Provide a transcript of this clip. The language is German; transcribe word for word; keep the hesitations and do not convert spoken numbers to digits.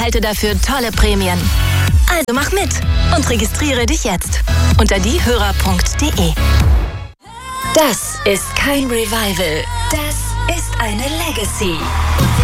Halte dafür tolle Prämien. Also mach mit und registriere dich jetzt unter diehörer punkt de. Das ist kein Revival. Das ist eine Legacy.